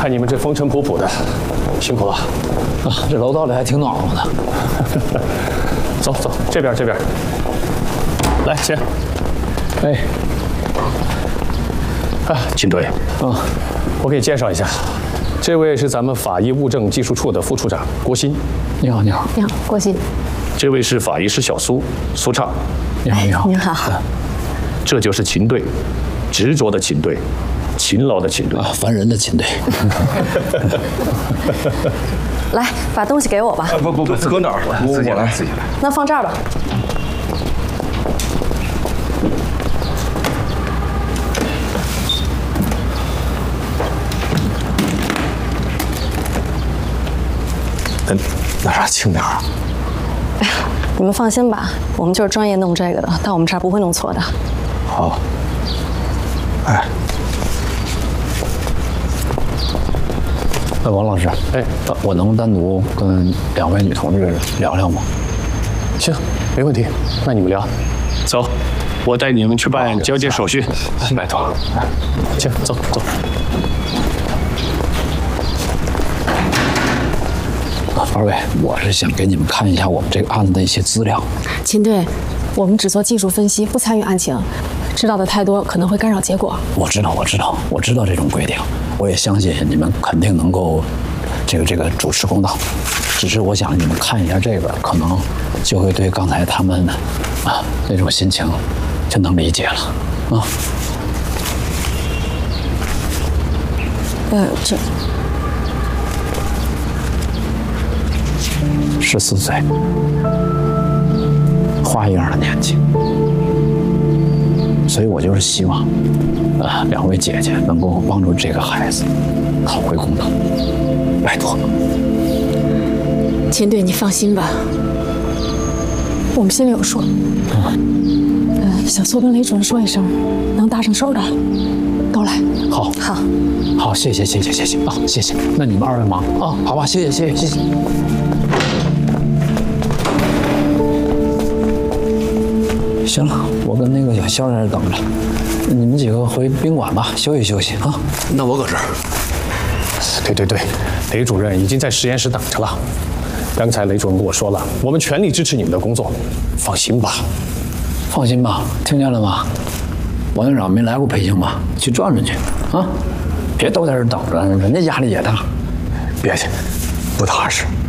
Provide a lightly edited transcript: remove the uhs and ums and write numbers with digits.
看你们这风尘仆仆的，辛苦了。 啊，这楼道里还挺暖和的。 走走，这边。来，请。 哎， 啊，秦队，我给你介绍一下，这位是咱们法医物证技术处的副处长郭鑫。 你好，你好。 你好，郭鑫。 这位是法医师小苏畅。 你好，你好。 您好。 这就是秦队，执着的秦队，勤劳的秦队啊，烦人的秦队。 来，把东西给我吧。 不，搁哪儿？我来，自己来。 那放这儿吧。 那啥轻点啊。 你们放心吧，我们就是专业弄这个的，到我们这儿不会弄错的。 好。哎， 王老师，我能单独跟2位女同志聊聊吗？ 行，没问题。那你们聊。走，我带你们去办交接手续。拜托。行，走。 2位，我是想给你们看一下我们这个案子的一些资料。 秦队，我们只做技术分析，不参与案情，知道的太多可能会干扰结果。 我知道这种规定，我也相信你们肯定能够这个主持公道。只是我想你们看一下这个，可能就会对刚才他们那种心情就能理解了啊。 这 14岁，花一样的年纪，所以我就是希望2位姐姐能够帮助这个孩子讨回公道，拜托。 秦队，你放心吧，我们心里有数。小苏跟雷主任说一声，能搭上手的都来。好，谢谢啊，谢谢。那你们2位忙啊，好吧，谢谢。行了，我跟那个小肖在这等着，你们几个回宾馆吧，休息啊。 那我搁这儿。 对，雷主任已经在实验室等着了。刚才雷主任跟我说了，我们全力支持你们的工作，放心吧， 听见了吗？王院长没来过北京吧？去转转去啊，别都在这等着，人家压力也大。 别去，不踏实。